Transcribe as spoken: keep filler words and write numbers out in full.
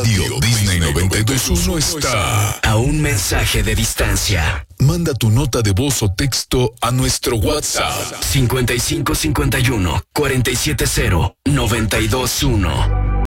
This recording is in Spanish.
Radio Disney noventa y dos punto uno está a un mensaje de distancia. Manda tu nota de voz o texto a nuestro WhatsApp cincuenta y cinco cincuenta y uno cuarenta y siete cero noventa y dos uno.